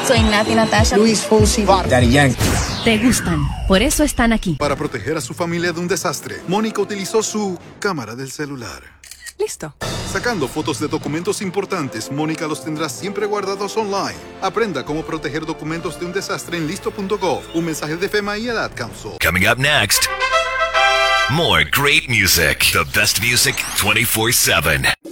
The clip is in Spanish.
Soy Nati Natasha. Luis Fonsi, Daddy Yankee. Te gustan, por eso están aquí. Para proteger a su familia de un desastre, Mónica utilizó su cámara del celular. Listo. Sacando fotos de documentos importantes, Mónica los tendrá siempre guardados online. Aprenda cómo proteger documentos de un desastre en listo.gov. Un mensaje de FEMA y el Ad Council. Coming up next, more great music. The best music 24/7.